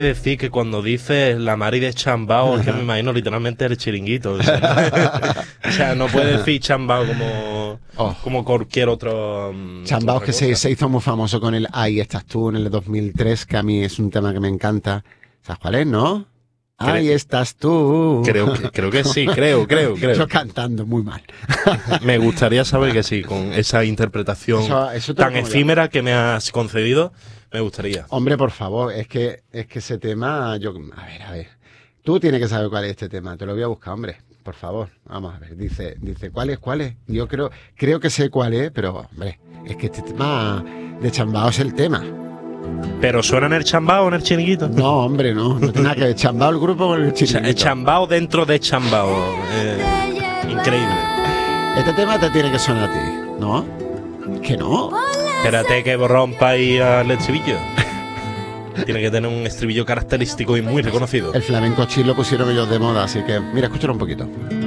decir que cuando dices la Mari de Chambao, es que me imagino literalmente el chiringuito. O sea, no puedes decir Chambao como cualquier otro. Chambao otra que cosa. se hizo muy famoso con el Ahí estás tú en el 2003, que a mí es un tema que me encanta. ¿Sabes cuál es, no? Ahí estás tú. Creo que sí, creo. Yo cantando muy mal. Me gustaría saber que sí, con esa interpretación Eso te lo tan pongo ya. efímera que me has concedido, me gustaría. Hombre, por favor, es que ese tema, a ver. Tú tienes que saber cuál es este tema. Te lo voy a buscar, hombre. Por favor, vamos a ver. Dice, ¿cuál es? Yo creo que sé cuál es, pero, hombre, es que este tema de Chambao es el tema. ¿Pero suena en el Chambao o en el chiringuito? No, hombre, no tiene nada que ver Chambao el grupo con el chiringuito. Chambao dentro de Chambao. Increíble. Este tema te tiene que sonar a ti, ¿no? Que no. Espérate que rompa ahí al estribillo. Tiene que tener un estribillo característico y muy reconocido. El flamenco chill lo pusieron ellos de moda, así que, mira, escúchalo un poquito.